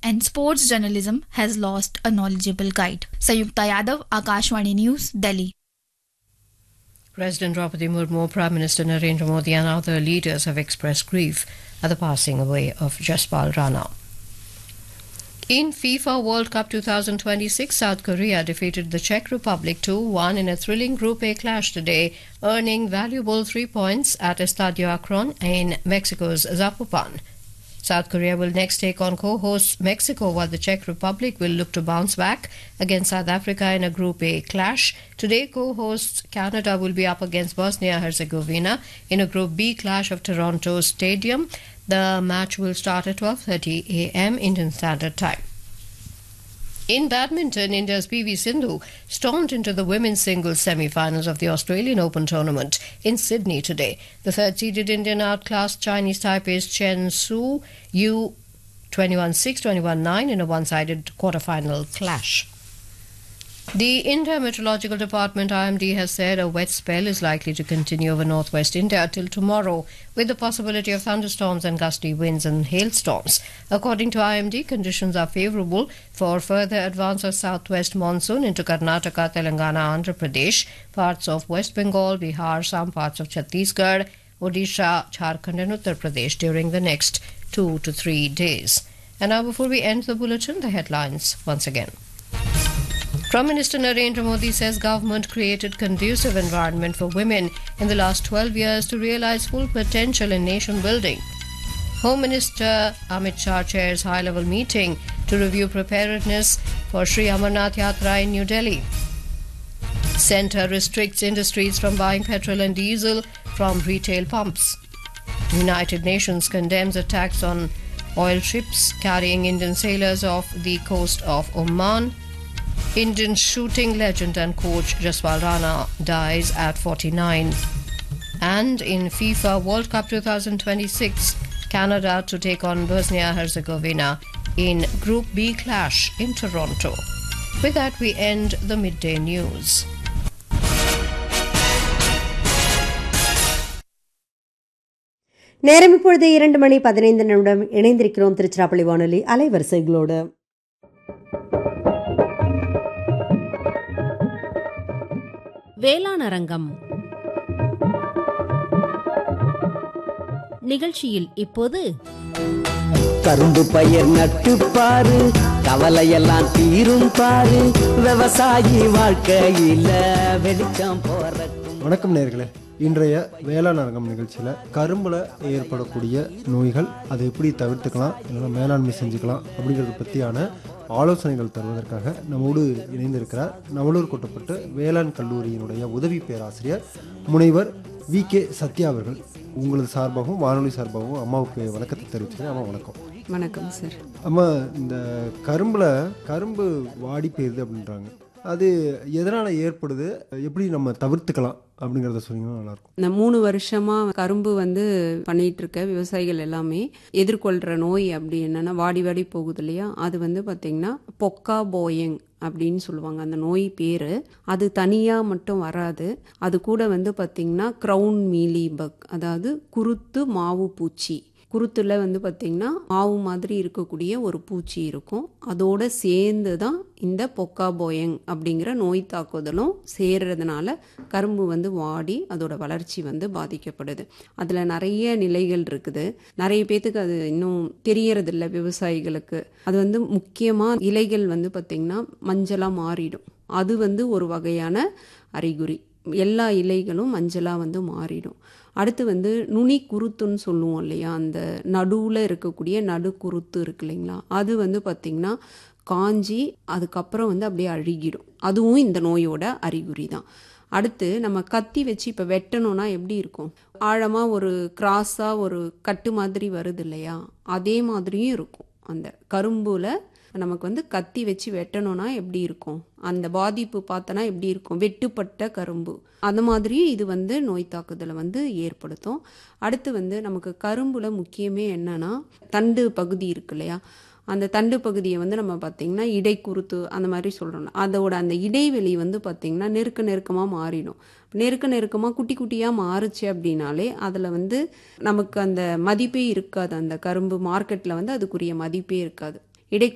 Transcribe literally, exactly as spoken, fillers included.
and sports journalism has lost a knowledgeable guide. Sayukta Yadav, Akashvani News, Delhi. President Draupadi Murmu, Prime Minister Narendra Modi and other leaders have expressed grief at the passing away of Jaspal Rana. In FIFA World Cup twenty twenty-six, South Korea defeated the Czech Republic two one in a thrilling Group A clash today, earning valuable three points at Estadio Akron in Mexico's Zapopan. South Korea will next take on co-hosts Mexico, while the Czech Republic will look to bounce back against South Africa in a Group A clash. Today, co-hosts Canada will be up against Bosnia-Herzegovina in a Group B clash of Toronto Stadium. The match will start at twelve thirty a m Indian Standard Time. In badminton, India's P V Sindhu stormed into the women's singles semi-finals of the Australian Open tournament in Sydney today. The third-seeded Indian outclassed Chinese Taipei's Chen Su Yu twenty-one six, twenty-one nine in a one-sided quarter-final clash. The India Meteorological Department I M D has said a wet spell is likely to continue over northwest India till tomorrow, with the possibility of thunderstorms and gusty winds and hailstorms. According to I M D, conditions are favourable for further advance of southwest monsoon into Karnataka, Telangana, Andhra Pradesh, parts of West Bengal, Bihar, some parts of Chhattisgarh, Odisha, Jharkhand and Uttar Pradesh during the next two to three days. And now, before we end the bulletin, the headlines once again. Prime Minister Narendra Modi says government created conducive environment for women in the last twelve years to realise full potential in nation building. Home Minister Amit Shah chairs high-level meeting to review preparedness for Sri Amarnath Yatra in New Delhi. Centre restricts industries from buying petrol and diesel from retail pumps. United Nations condemns attacks on oil ships carrying Indian sailors off the coast of Oman. Indian shooting legend and coach Jaspal Rana dies at forty-nine. And in FIFA World Cup twenty twenty-six, Canada to take on Bosnia-Herzegovina in Group B clash in Toronto. With that, we end the midday news. நேரம் இப்பொழுது இரண்டு மணி பதினைந்து நிமிடம். இணைந்திருக்கிறோம் திருச்சிராப்பள்ளி வானொலி அலைவரிசைகளோடு. வேளாண் அரங்கம் நிகழ்ச்சியில் இப்போது கரும்பு பயிர் நட்டு பாரு, கவலையெல்லாம் தீரும் பாரு, விவசாயி வாழ்க்கையில வெளிச்சம் போறட்டும். வணக்கம் நேயர்களே, இன்றைய வேளாண் அரங்கம் நிகழ்ச்சியில் கரும்பில் ஏற்படக்கூடிய நோய்கள், அதை எப்படி தவிர்த்துக்கலாம், இல்லைன்னா மேலாண்மை செஞ்சுக்கலாம் அப்படிங்கிறத பற்றியான ஆலோசனைகள் தருவதற்காக நம்மோடு இணைந்திருக்கிறார் நம்மளூர் கொட்டப்பட்டு வேளாண் கல்லூரியினுடைய உதவி பேராசிரியர் முனைவர் வி கே சத்யா அவர்கள். உங்களது சார்பாகவும் வானொலி சார்பாகவும் அம்மாவுக்கு வணக்கத்தை தெரிவிச்சுக்கிறேன். அம்மா வணக்கம். வணக்கம் சார். அம்மா, இந்த கரும்பில் கரும்பு வாடி போயிருது அப்படின்றாங்க, அது எதனால் ஏற்படுது, எப்படி நம்ம தவிர்த்துக்கலாம் அப்படிங்கிறத சொன்னீங்கன்னா நல்லாயிருக்கும். இந்த மூணு வருஷமாக கரும்பு வந்து பண்ணிகிட்டு இருக்க விவசாயிகள் எல்லாமே எதிர்கொள்கிற நோய் அப்படி என்னென்னா வாடி வாடி போகுது இல்லையா, அது வந்து பார்த்திங்கன்னா பொக்கா போயங் அப்படின்னு சொல்லுவாங்க. அந்த நோய் பேர் அது தனியாக மட்டும் வராது, அது கூட வந்து பார்த்திங்கன்னா க்ரௌன் மீலி பக், அதாவது குருத்து மாவு பூச்சி. குருத்தில் வந்து பார்த்திங்கன்னா மாவு மாதிரி இருக்கக்கூடிய ஒரு பூச்சி இருக்கும், அதோடு சேர்ந்து தான் இந்த பொக்கா போயங் அப்படிங்கிற நோய் தாக்குதலும் சேர்றதுனால கரும்பு வந்து வாடி அதோட வளர்ச்சி வந்து பாதிக்கப்படுது. அதில் நிறைய நிலைகள் இருக்குது, நிறைய பேத்துக்கு அது இன்னும் தெரியறதில்ல விவசாயிகளுக்கு. அது வந்து முக்கியமாக இலைகள் வந்து பார்த்திங்கன்னா மஞ்சளாக மாறிடும், அது வந்து ஒரு வகையான அறிகுறி. எல்லா இலைகளும் மஞ்சளாக வந்து மாறிடும். அடுத்து வந்து நுனி குருத்துன்னு சொல்லுவோம் இல்லையா, அந்த நடுவில் இருக்கக்கூடிய நடு குருத்து இருக்கு இல்லைங்களா, அது வந்து பார்த்திங்கன்னா காஞ்சி அதுக்கப்புறம் வந்து அப்படியே அழுகிடும். அதுவும் இந்த நோயோட அறிகுறி தான். அடுத்து நம்ம கத்தி வச்சு இப்போ வெட்டணும்னா எப்படி இருக்கும், ஆழமாக ஒரு கிராஸாக ஒரு கட்டு மாதிரி வருது இல்லையா, அதே மாதிரியும் இருக்கும். அந்த கரும்புல நமக்கு வந்து கத்தி வச்சு வெட்டணும்னா எப்படி இருக்கும், அந்த பாதிப்பு பார்த்தோன்னா எப்படி இருக்கும், வெட்டுப்பட்ட கரும்பு அந்த மாதிரி இது வந்து நோய் தாக்குதலை வந்து ஏற்படுத்தும். அடுத்து வந்து நமக்கு கரும்புல முக்கியமே என்னன்னா தண்டு பகுதி இருக்கு இல்லையா, அந்த தண்டு பகுதியை வந்து நம்ம பார்த்திங்கன்னா இடைக்குருத்து அந்த மாதிரி சொல்கிறோம். அதோட அந்த இடைவெளி வந்து பார்த்திங்கன்னா நெருக்க நெருக்கமாக மாறிடும். நெருக்க நெருக்கமாக குட்டி குட்டியாக மாறுச்சு அப்படின்னாலே அதில் வந்து நமக்கு அந்த மதிப்பே இருக்காது, அந்த கரும்பு மார்க்கெட்டில் வந்து அதுக்குரிய மதிப்பே இருக்காது. இடை